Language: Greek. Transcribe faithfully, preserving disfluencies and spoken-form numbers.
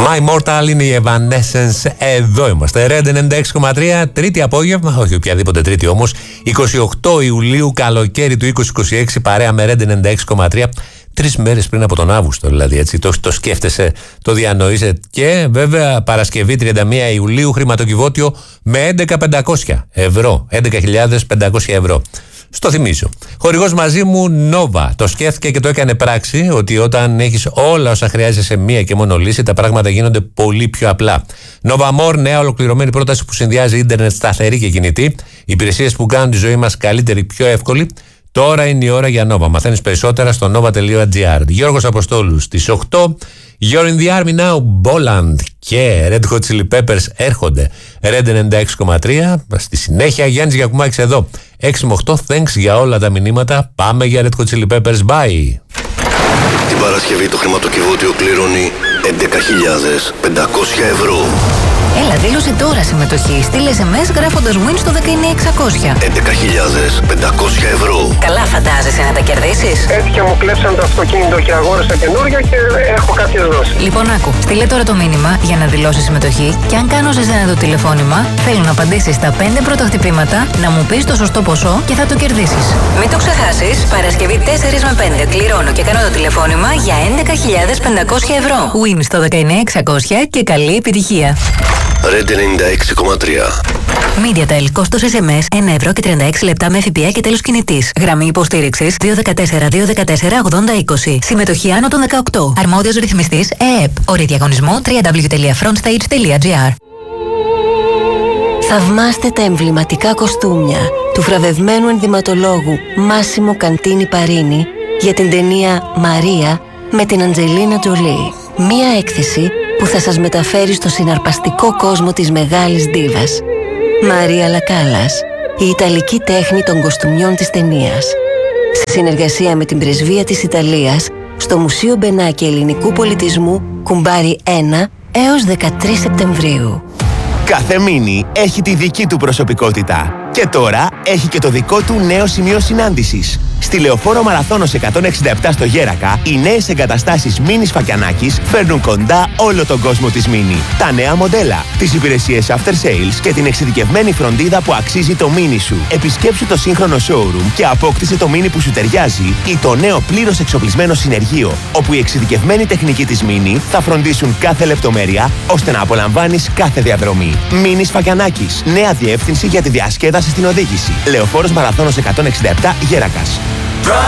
My Mortal είναι η Evanescence. Εδώ είμαστε. Red ενενήντα έξι κόμμα τρία, τρίτη απόγευμα, όχι οποιαδήποτε τρίτη όμως. εικοστή όγδοη Ιουλίου, καλοκαίρι του είκοσι είκοσι έξι, παρέα με Red ενενήντα έξι κόμμα τρία. Τρεις μέρες πριν από τον Αύγουστο, δηλαδή, έτσι. Το, το σκέφτεσαι, το διανοείσαι. Και βέβαια Παρασκευή τριάντα μία Ιουλίου, χρηματοκιβώτιο με έντεκα χιλιάδες πεντακόσια ευρώ. έντεκα χιλιάδες πεντακόσια ευρώ. Στο θυμίζω. Χορηγός μαζί μου Nova. Το σκέφτηκε και το έκανε πράξη ότι όταν έχεις όλα όσα χρειάζεσαι σε μία και μόνο λύση, τα πράγματα γίνονται πολύ πιο απλά. Nova More, νέα ολοκληρωμένη πρόταση που συνδυάζει ίντερνετ σταθερή και κινητή. Υπηρεσίες που κάνουν τη ζωή μας καλύτερη, πιο εύκολη. Τώρα είναι η ώρα για Nova. Μαθαίνεις περισσότερα στο nova τελεία gr. Γιώργος Αποστόλου στις οκτώ. You're in the Army Now, Boland και Red Hot Chili Peppers έρχονται. Red ενενήντα έξι κόμμα τρία. Στη συνέχεια Γιάννης Γιακουμάκης εδώ. έξι με οκτώ. Thanks για όλα τα μηνύματα. Πάμε για Red Hot Chili Peppers. Bye. Την Παρασκευή το χρηματοκιβώτιο κληρώνει έντεκα χιλιάδες πεντακόσια ευρώ. Έλα, δήλωσε τώρα συμμετοχή. Στείλε ες εμ ες γράφοντας win στο δεκαεννιά εξακόσια. έντεκα χιλιάδες πεντακόσια ευρώ. Καλά φαντάζεσαι να τα κερδίσεις. Έτυχε μου κλέψαν το αυτοκίνητο και αγόρασα καινούριο και έχω κάποιες δόσεις. Λοιπόν, άκου. Στείλε τώρα το μήνυμα για να δηλώσεις συμμετοχή και αν κάνω σε σένα το τηλεφώνημα, θέλω να απαντήσεις στα πέντε πρώτα χτυπήματα, να μου πεις το σωστό ποσό και θα το κερδίσεις. Μην το ξεχάσεις. Παρασκευή τέσσερα με πέντε κληρώνω και κάνω το τηλεφώνημα για έντεκα χιλιάδες πεντακόσια ευρώ. Win στο δεκαεννιά εξακόσια και καλή επιτυχία. Red ενενήντα έξι κόμμα τρία. MediaTel, κόστος ες εμ ες ένα ευρώ και τριάντα έξι λεπτά με ΦΠΑ και τέλος κινητής. Γραμμή υποστήριξης δύο ένα τέσσερα δύο ένα τέσσερα ογδόντα είκοσι. Συμμετοχή άνω των δεκαοκτώ. Αρμόδιος ρυθμιστής ΕΕΠ. Όροι διαγωνισμού double-u double-u double-u τελεία frontstage τελεία gr. Θαυμάστε τα εμβληματικά κοστούμια του βραβευμένου ενδυματολόγου Μάσιμο Καντίνι Παρίνι για την ταινία Μαρία με την Αντζελίνα Τζολί. Μία έκθεση που θα σας μεταφέρει στο συναρπαστικό κόσμο της μεγάλης ντίβας. Μαρία Λακάλας, η Ιταλική τέχνη των κοστούμιών της ταινίας. Σε συνεργασία με την Πρεσβεία της Ιταλίας, στο Μουσείο Μπενάκη Ελληνικού Πολιτισμού, Κουμπάρι ένα έως δεκατρείς Σεπτεμβρίου. Κάθε μίνι έχει τη δική του προσωπικότητα. Και τώρα έχει και το δικό του νέο σημείο συνάντησης. Στη Λεωφόρο Μαραθώνος εκατόν εξήντα επτά στο Γέρακα, οι νέες εγκαταστάσεις Μίνι Φακιανάκης φέρνουν κοντά όλο τον κόσμο της Μίνι. Τα νέα μοντέλα, τις υπηρεσίες after sales και την εξειδικευμένη φροντίδα που αξίζει το Μίνι σου. Επισκέψου το σύγχρονο showroom και απόκτησε το Μίνι που σου ταιριάζει ή το νέο πλήρως εξοπλισμένο συνεργείο, όπου η εξειδικευμένη τεχνική της Μίνι θα φροντίσουν κάθε λεπτομέρεια ώστε να απολαμβάνεις κάθε διαδρομή. Μίνι Φακιανάκης, νέα διεύθυνση για τη διασκέδαση στην οδήγηση. Λεωφόρος Μαραθώνος εκατόν εξήντα επτά Γέρακας.